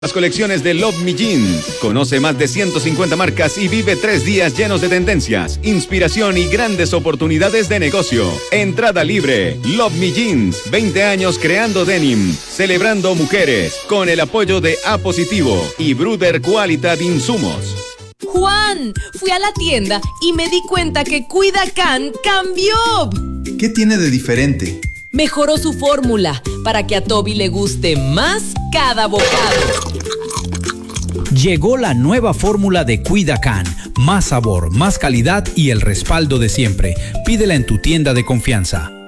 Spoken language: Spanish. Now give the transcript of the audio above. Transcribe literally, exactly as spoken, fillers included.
Las colecciones de Love Me Jeans. Conoce más de ciento cincuenta marcas y vive tres días llenos de tendencias, inspiración y grandes oportunidades de negocio. Entrada libre. Love Me Jeans. veinte años creando denim, celebrando mujeres, con el apoyo de A Positivo y Bruder Qualidad Insumos. Juan, fui a la tienda y me di cuenta que Cuidacan cambió. ¿Qué tiene de diferente? Mejoró su fórmula para que a Toby le guste más cada bocado. Llegó la nueva fórmula de Cuidacan. Más sabor, más calidad y el respaldo de siempre. Pídela en tu tienda de confianza.